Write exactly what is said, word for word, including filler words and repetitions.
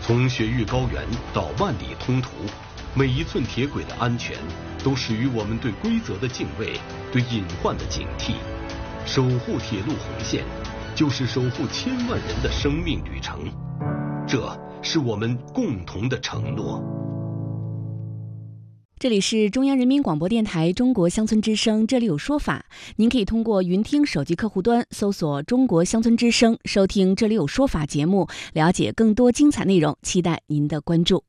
从雪域高原到万里通途，每一寸铁轨的安全都始于我们对规则的敬畏，对隐患的警惕。守护铁路红线，就是守护千万人的生命旅程，这是我们共同的承诺。 这里是中央人民广播电台中国乡村之声，这里有说法。您可以通过云听手机客户端搜索中国乡村之声，收听这里有说法节目，了解更多精彩内容，期待您的关注。